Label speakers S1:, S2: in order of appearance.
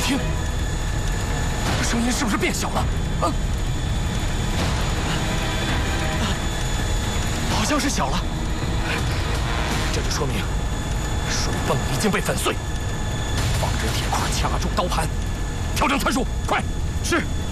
S1: 听，声音是不是变小了？啊，好像是小了。这就说明水泵已经被粉碎。放置铁块卡住刀盘，调整参数，快！是。